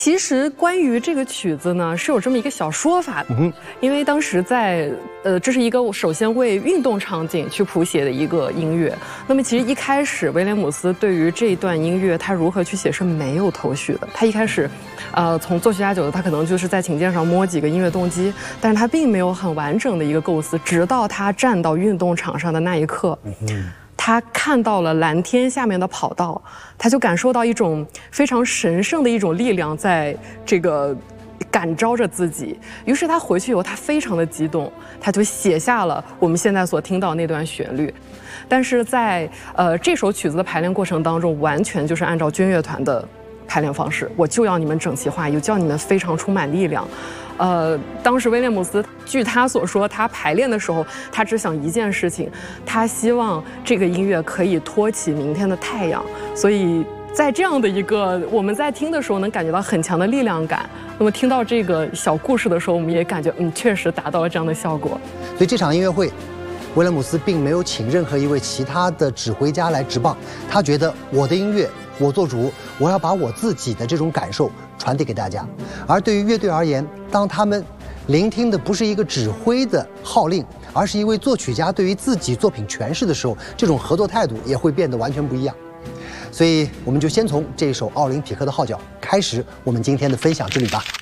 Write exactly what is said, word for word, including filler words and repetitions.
其实关于这个曲子呢，是有这么一个小说法的，嗯、因为当时在呃，这是一个首先为运动场景去谱写的一个音乐。那么其实一开始威廉姆斯对于这一段音乐他如何去写是没有头绪的。他一开始，呃，从作曲家角度，他可能就是在琴键上摸几个音乐动机，但是他并没有很完整的一个构思，直到他站到运动场上的那一刻。嗯他看到了蓝天下面的跑道，他就感受到一种非常神圣的一种力量在这个感召着自己。于是他回去以后，他非常的激动，他就写下了我们现在所听到那段旋律。但是在呃这首曲子的排练过程当中，完全就是按照军乐团的排练方式，我就要你们整齐划一，就要你们非常充满力量。呃，当时威廉姆斯据他所说，他排练的时候，他只想一件事情，他希望这个音乐可以托起明天的太阳。所以在这样的一个我们在听的时候，能感觉到很强的力量感。那么听到这个小故事的时候，我们也感觉，嗯，确实达到了这样的效果。 所以这场音乐会，威廉姆斯并没有请任何一位其他的指挥家来执棒，他觉得我的音乐我做主，我要把我自己的这种感受传递给大家。而对于乐队而言，当他们聆听的不是一个指挥的号令，而是一位作曲家对于自己作品诠释的时候，这种合作态度也会变得完全不一样。所以我们就先从这首奥林匹克的号角开始我们今天的分享之旅吧。